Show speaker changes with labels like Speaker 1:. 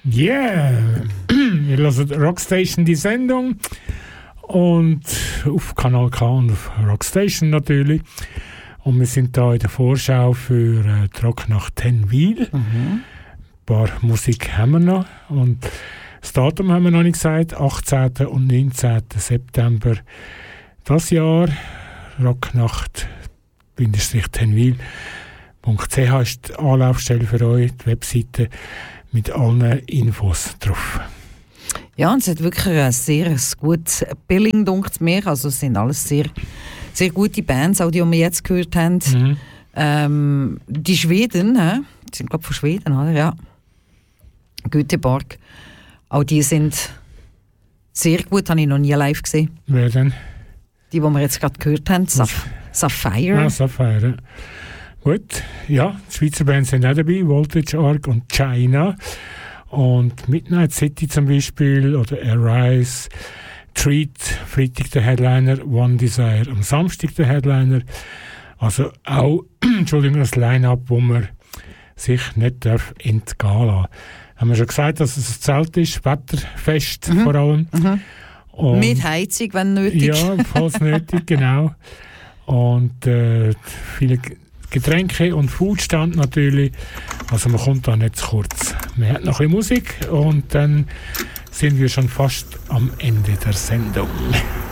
Speaker 1: Yeah! Wir hören Rockstation, die Sendung. Und auf Kanal K und auf Rockstation natürlich. Und wir sind da in der Vorschau für die Rocknacht Tenwil. Ein paar Musik haben wir noch. Und das Datum haben wir noch nicht gesagt. 18. und 19. September das Jahr. Rocknacht-Tenwil.ch ist die Anlaufstelle für euch, die Webseite mit allen Infos drauf.
Speaker 2: Ja, und es hat wirklich ein sehr gutes Billing, dunkt mir. Also es sind alles sehr, sehr gute Bands, auch die wir jetzt gehört haben. Die Schweden, die sind glaube ich von Schweden, oder? Ja. Göteborg. Auch die sind sehr gut, habe ich noch nie live gesehen.
Speaker 1: Wer denn?
Speaker 2: Die wir jetzt gerade gehört haben, Sapphire.
Speaker 1: Ah, Sapphire. Gut, ja, die Schweizer Bands sind auch dabei, Voltage, Arc und China. Und Midnight City zum Beispiel oder Arise, Treat, Freitag der Headliner, One Desire am Samstag der Headliner. Also auch das Line-Up, wo man sich nicht entgehen lassen. Haben wir schon gesagt, dass es ein Zelt ist, wetterfest vor allem. Und
Speaker 2: mit Heizung, wenn nötig.
Speaker 1: Ja, falls nötig, genau. Und viele Getränke und Foodstand natürlich. Also man kommt da nicht zu kurz. Man hat noch ein bisschen Musik und dann sind wir schon fast am Ende der Sendung.